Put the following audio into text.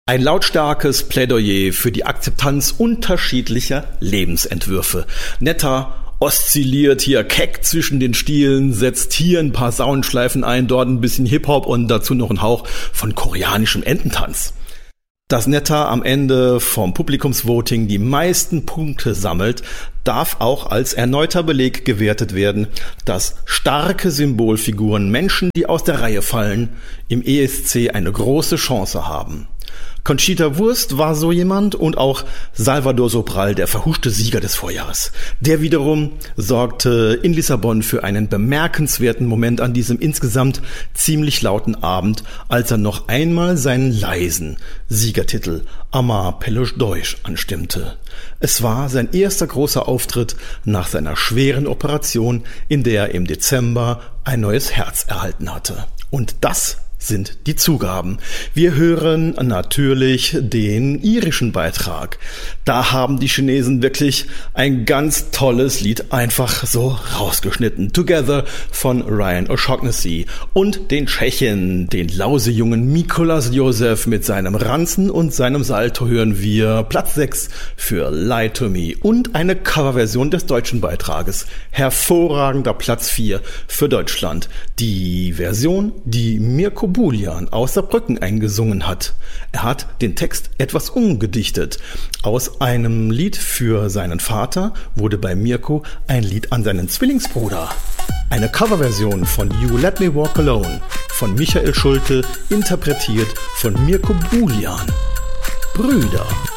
Ein lautstarkes Plädoyer für die Akzeptanz unterschiedlicher Lebensentwürfe. Netta oszilliert hier keck zwischen den Stilen, setzt hier ein paar Soundschleifen ein, dort ein bisschen Hip-Hop und dazu noch ein Hauch von koreanischem Ententanz. Dass Netta am Ende vom Publikumsvoting die meisten Punkte sammelt, darf auch als erneuter Beleg gewertet werden, dass starke Symbolfiguren, Menschen, die aus der Reihe fallen, im ESC eine große Chance haben. Conchita Wurst war so jemand und auch Salvador Sobral, der verhuschte Sieger des Vorjahres. Der wiederum sorgte in Lissabon für einen bemerkenswerten Moment an diesem insgesamt ziemlich lauten Abend, als er noch einmal seinen leisen Siegertitel Amar pelos dois anstimmte. Es war sein erster großer Auftritt nach seiner schweren Operation, in der er im Dezember ein neues Herz erhalten hatte. Und das sind die Zugaben. Wir hören natürlich den irischen Beitrag. Da haben die Chinesen wirklich ein ganz tolles Lied einfach so rausgeschnitten. Together von Ryan O'Shaughnessy. Und den Tschechen, den lausejungen Mikolas Josef mit seinem Ranzen und seinem Salto hören wir Platz 6 für Lie to Me und eine Coverversion des deutschen Beitrages. Hervorragender Platz 4 für Deutschland. Die Version, die Mirko Bulian aus Saarbrücken eingesungen hat. Er hat den Text etwas umgedichtet. Aus einem Lied für seinen Vater wurde bei Mirko ein Lied an seinen Zwillingsbruder. Eine Coverversion von You Let Me Walk Alone von Michael Schulte, interpretiert von Mirko Bulian. Brüder.